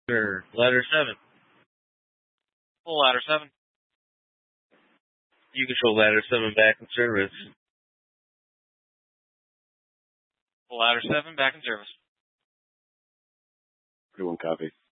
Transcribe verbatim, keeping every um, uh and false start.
Sure. Ladder seven. Full ladder seven. You control ladder seven back in service. Full ladder seven back in service. Everyone copy.